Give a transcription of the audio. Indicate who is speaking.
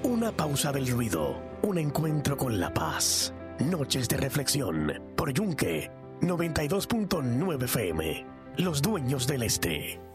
Speaker 1: Una pausa del ruido, un encuentro con la paz. Noches de reflexión por Yunque 92.9 FM. Los dueños del este.